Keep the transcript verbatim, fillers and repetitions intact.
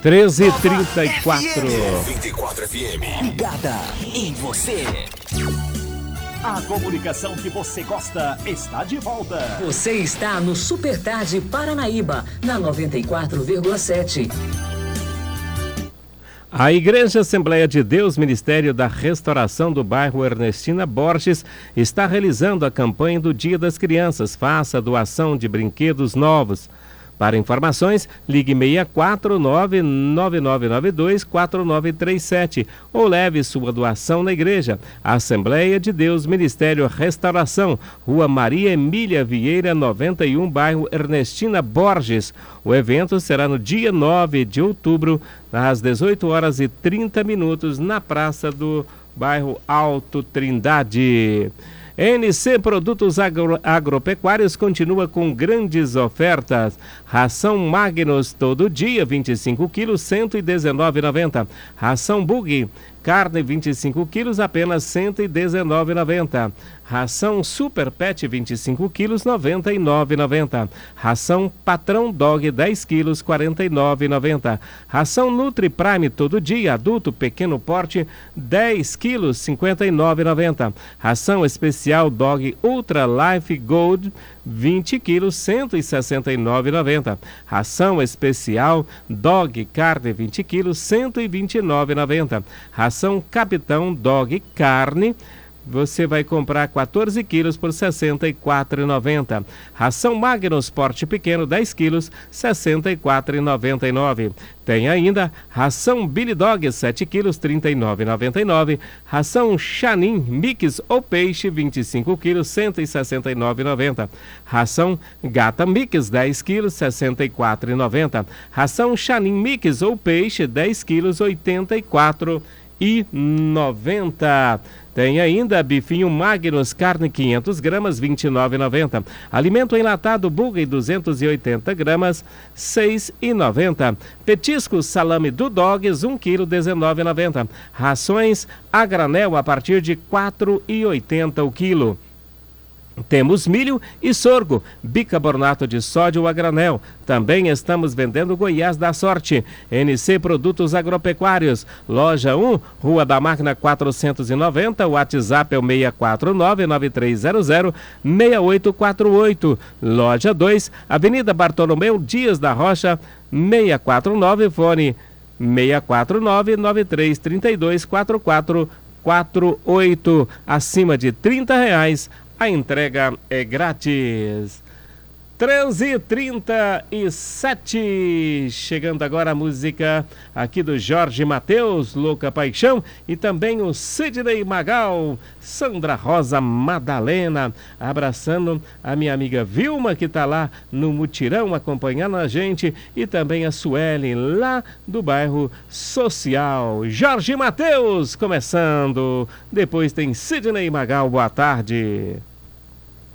treze e trinta e quatro. vinte e quatro F M. Ligada em você. A comunicação que você gosta está de volta. Você está no Super Tarde Paranaíba, na noventa e quatro vírgula sete. A Igreja Assembleia de Deus, Ministério da Restauração do bairro Ernestina Borges, está realizando a campanha do Dia das Crianças. Faça doação de brinquedos novos. Para informações, ligue seis quatro nove nove nove nove dois quatro nove três sete ou leve sua doação na igreja. Assembleia de Deus, Ministério Restauração, Rua Maria Emília Vieira, noventa e um, bairro Ernestina Borges. O evento será no dia nove de outubro, às dezoito horas e trinta minutos, na Praça do bairro Alto Trindade. N C Produtos Agro, Agropecuários continua com grandes ofertas. Ração Magnus todo dia, vinte e cinco quilos, cento e dezenove reais e noventa centavos. Ração Bug, carne vinte e cinco quilos, apenas cento e dezenove reais e noventa centavos. Ração Super Pet vinte e cinco quilos, noventa e nove reais e noventa centavos. Ração Patrão Dog dez quilos, quarenta e nove reais e noventa centavos. Ração Nutri Prime todo dia, adulto pequeno porte, dez quilos, cinquenta e nove reais e noventa centavos. Ração Especial Dog Ultra Life Gold vinte quilos, cento e sessenta e nove reais e noventa centavos. Ração Especial Dog Carne vinte quilos, cento e vinte e nove reais e noventa centavos. Ração Capitão Dog Carne, você vai comprar quatorze quilos por sessenta e quatro reais e noventa centavos. Ração Magnus Porte Pequeno dez quilos, sessenta e quatro reais e noventa e nove centavos. Tem ainda ração Billy Dog sete quilos, trinta e nove reais e noventa e nove centavos. Ração Chanin Mix ou Peixe vinte e cinco quilos, cento e sessenta e nove reais e noventa centavos. Ração Gata Mix dez quilos, sessenta e quatro reais e noventa centavos. Ração Chanin Mix ou Peixe dez quilos, oitenta e quatro reais e noventa centavos. Tem ainda bifinho Magnus, carne quinhentas gramas, vinte e nove reais e noventa centavos. Alimento enlatado Buggy duzentas e oitenta gramas, seis reais e noventa centavos. Petisco salame do Dogs, um quilo, dezenove reais e noventa centavos. Rações a granel a partir de quatro reais e oitenta centavos o quilo. Temos milho e sorgo, bicarbonato de sódio a granel. Também estamos vendendo Goiás da Sorte. N C Produtos Agropecuários. Loja um, Rua da Máquina quatrocentos e noventa. O WhatsApp é o seis quatro nove nove três zero zero seis oito quatro oito. Loja dois, Avenida Bartolomeu Dias da Rocha, seis quatro nove, fone seis quatro nove nove três três dois quatro quatro quatro oito. Acima de trinta reais. A entrega é grátis. treze e trinta e sete. Chegando agora a música aqui do Jorge Mateus, Louca Paixão, e também o Sidney Magal, Sandra Rosa Madalena, abraçando a minha amiga Vilma, que está lá no mutirão acompanhando a gente, e também a Suelen, lá do bairro Social. Jorge Mateus começando, depois tem Sidney Magal, boa tarde.